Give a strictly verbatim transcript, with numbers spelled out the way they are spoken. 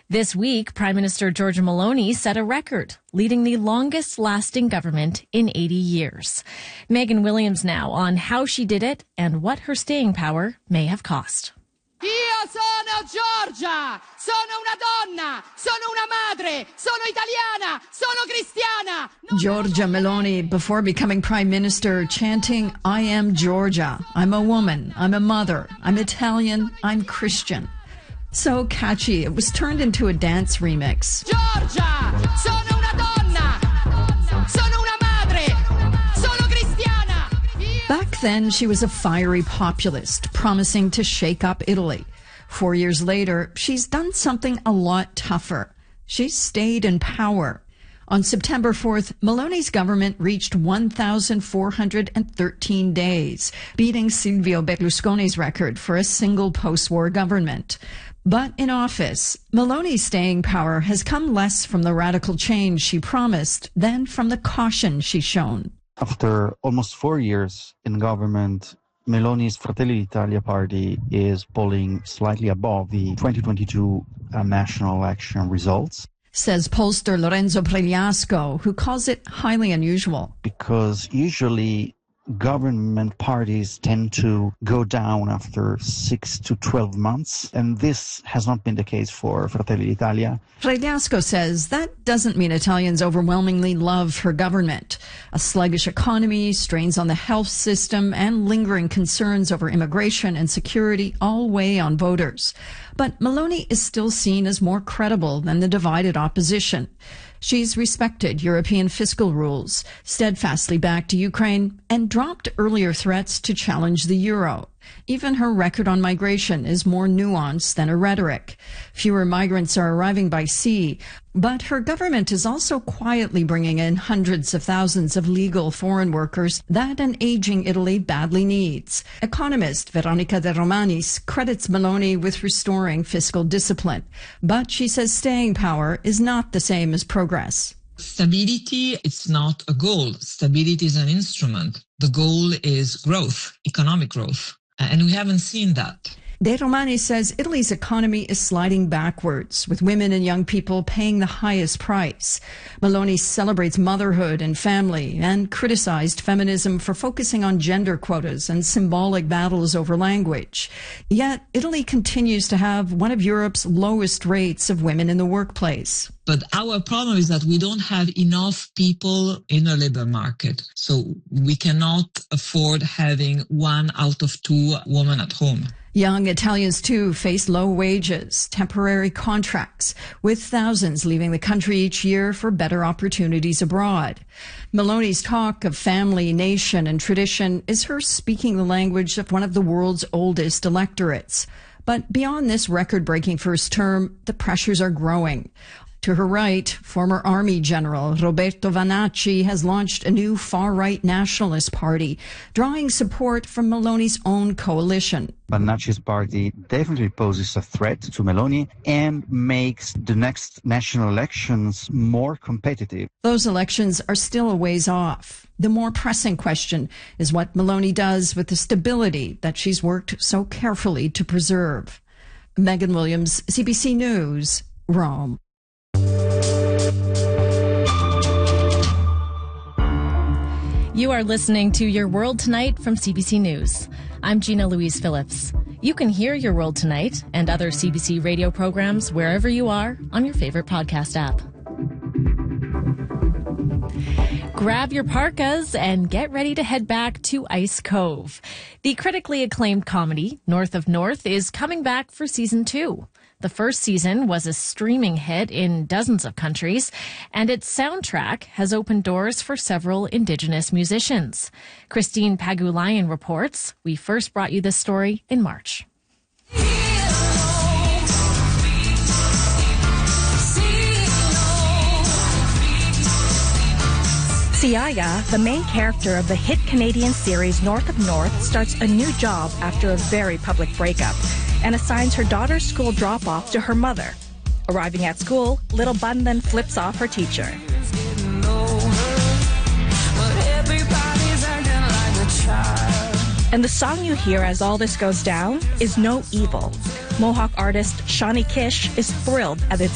This week, Prime Minister Giorgia Meloni set a record, leading the longest-lasting government in eighty years. Megan Williams now on how she did it and what her staying power may have cost. Io sono Giorgia, sono una donna, sono una madre, sono italiana, sono cristiana. Giorgia Meloni, before becoming prime minister, chanting, I am Georgia, I'm a woman, I'm a mother, I'm Italian, I'm Christian. So catchy, it was turned into a dance remix. Giorgia, sono una donna, sono una madre, sono cristiana. Back then, she was a fiery populist, promising to shake up Italy. Four years later, she's done something a lot tougher. She's stayed in power. On September fourth, Meloni's government reached one thousand four hundred thirteen days, beating Silvio Berlusconi's record for a single post-war government. But in office, Meloni's staying power has come less from the radical change she promised than from the caution she's shown. After almost four years in government, Meloni's Fratelli d'Italia party is polling slightly above the twenty twenty-two uh, national election results. Says pollster Lorenzo Pregliasco, who calls it highly unusual. Because usually government parties tend to go down after six to twelve months, and this has not been the case for Fratelli d'Italia. Pregliasco says that doesn't mean Italians overwhelmingly love her government. A sluggish economy, strains on the health system, and lingering concerns over immigration and security all weigh on voters. But Meloni is still seen as more credible than the divided opposition. She's respected European fiscal rules, steadfastly backed Ukraine, and dropped earlier threats to challenge the euro. Even her record on migration is more nuanced than her rhetoric. Fewer migrants are arriving by sea, but her government is also quietly bringing in hundreds of thousands of legal foreign workers that an aging Italy badly needs. Economist Veronica De Romanis credits Meloni with restoring fiscal discipline, but she says staying power is not the same as progress. Stability, it's not a goal. Stability is an instrument. The goal is growth, economic growth. And we haven't seen that. De Romani says Italy's economy is sliding backwards, with women and young people paying the highest price. Meloni celebrates motherhood and family and criticized feminism for focusing on gender quotas and symbolic battles over language. Yet, Italy continues to have one of Europe's lowest rates of women in the workplace. But our problem is that we don't have enough people in the labor market. So we cannot afford having one out of two women at home. Young Italians, too, face low wages, temporary contracts, with thousands leaving the country each year for better opportunities abroad. Meloni's talk of family, nation, and tradition is her speaking the language of one of the world's oldest electorates. But beyond this record-breaking first term, the pressures are growing. To her right, former Army General Roberto Vannacci has launched a new far-right nationalist party, drawing support from Meloni's own coalition. Vannacci's party definitely poses a threat to Meloni and makes the next national elections more competitive. Those elections are still a ways off. The more pressing question is what Meloni does with the stability that she's worked so carefully to preserve. Megan Williams, C B C News, Rome. You are listening to Your World Tonight from C B C News. I'm Gina Louise Phillips. You can hear Your World Tonight and other C B C radio programs wherever you are on your favorite podcast app. Grab your parkas and get ready to head back to Ice Cove. The critically acclaimed comedy, North of North, is coming back for season two. The first season was a streaming hit in dozens of countries, and its soundtrack has opened doors for several Indigenous musicians. Christine Pagulayan reports. We first brought you this story in March. Siaya, the main character of the hit Canadian series North of North, starts a new job after a very public breakup and assigns her daughter's school drop-off to her mother. Arriving at school, little Bun then flips off her teacher. And the song you hear as all this goes down is No Evil. Mohawk artist Shawnee Kish is thrilled at its